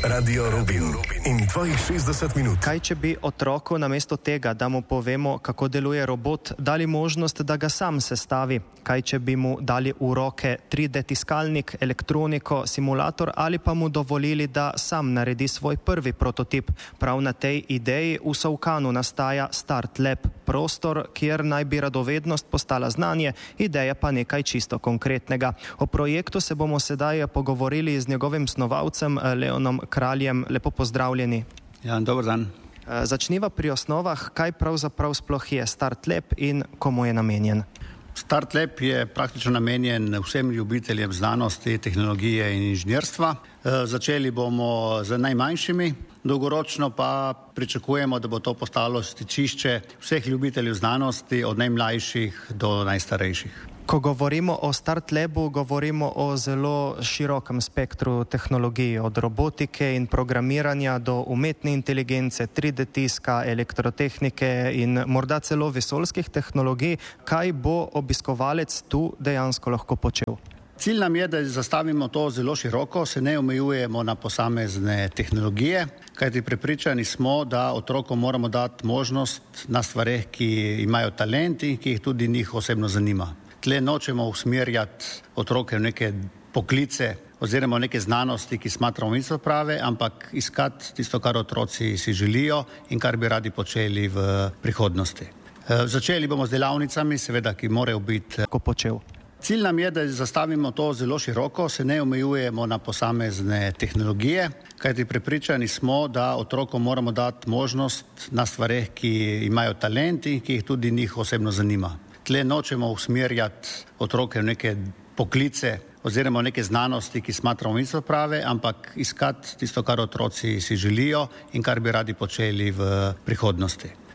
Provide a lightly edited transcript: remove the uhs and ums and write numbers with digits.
Radio Rubin in tvojih 60 minut. Kaj, če bi otroku namesto tega, da mu povemo, kako deluje robot, dali možnost, da ga sam sestavi? Kaj, če bi mu dali v roke 3D tiskalnik, elektroniko, simulator ali pa mu dovolili, da sam naredi svoj prvi prototip? Prav na tej ideji v Solkanu nastaja Start Lab, prostor, kjer naj bi radovednost postala znanje, ideja pa nekaj čisto konkretnega. O projektu se bomo sedaj pogovorili z njegovim snovalcem Leonom Kraljem. Lepo pozdravljeni. Ja, dober dan. Začniva pri osnovah, kaj pravzaprav sploh je Start Lab in komu je namenjen? Start Lab je praktično namenjen vsem ljubiteljem znanosti, tehnologije in inženirstva. Začeli bomo z najmanjšimi, dolgoročno pa pričakujemo, da bo to postalo stičišče vseh ljubiteljev znanosti, od najmlajših do najstarejših. Ko govorimo o Start Labu, govorimo o zelo širokem spektru tehnologij, od robotike in programiranja do umetne inteligence, 3D tiska, elektrotehnike in morda celo vesoljskih tehnologij. Kaj bo obiskovalec tu dejansko lahko počel? Cilj nam je, da zastavimo to zelo široko, se ne omejujemo na posamezne tehnologije, kajti prepričani smo, da otrokom moramo dati možnost na stvareh, ki imajo talent in ki jih tudi njih osebno zanima. Tle nočemo usmerjati otroke v neke poklice oziroma v neke znanosti, ki smatramo niso prave, ampak iskati tisto, kar otroci si želijo in kar bi radi počeli v prihodnosti. Začeli bomo z delavnicami, seveda, ki morajo biti počel. Cilj nam je, da zastavimo to zelo široko, se ne omejujemo na posamezne tehnologije, kajti prepričani smo, da otrokom moramo dati možnost na stvareh, ki imajo talent in ki jih tudi njih osebno zanima. Tle nočemo usmerjati otroke v neke poklice oziroma v neke znanosti, ki smatramo niso prave, ampak iskati tisto, kar otroci si želijo in kar bi radi počeli v prihodnosti.